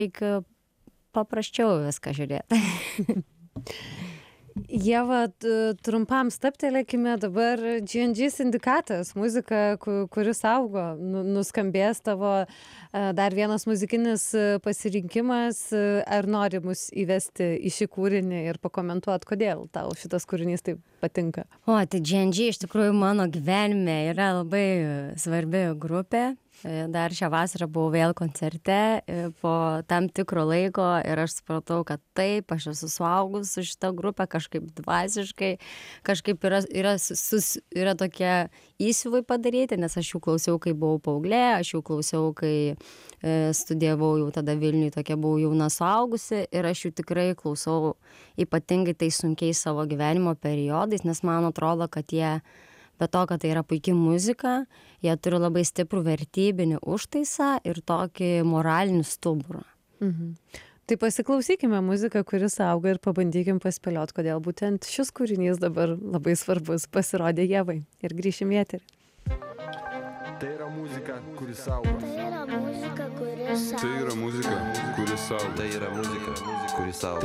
reikia paprasčiau viską žiūrėti. Ieva, trumpam stabtelėkime dabar G&G sindikatas, muzika, kuris augo, nuskambės tavo dar vienas muzikinis pasirinkimas. Ar nori mus įvesti į šį kūrinį ir pakomentuot, kodėl tau šitas kūrinys taip patinka? O, tai G&G iš tikrųjų mano gyvenime yra labai svarbi grupė. Dar šią vasarą buvau vėl koncerte po tam tikro laiko ir aš supratau, kad taip, aš esu suaugus su šita grupė kažkaip dvasiškai, kažkaip yra tokie įsivai padaryti, nes aš jų klausiau, kai buvau paauglė, aš jų klausiau, kai studijavau jau tada Vilniuje, tokia buvau jauna suaugusi ir aš jų tikrai klausau ypatingai tai sunkiais savo gyvenimo periodais, nes man atrodo, kad jie be to, kad tai yra puikia muzika, jie turi labai stiprų vertybinį užtaisą ir tokį moralinį stuburą. Mhm. Tai pasiklausykime muziką, kuris auga ir pabandykim paspėliot, kodėl būtent šis kūrinys dabar labai svarbus pasirodė Ievai. Ir grįšim į eterį. Tai yra muzika, kuris auga. Tai yra muzika, kuris auga. Tai yra muzika, kuris auga. Tai yra muzika, kuris auga.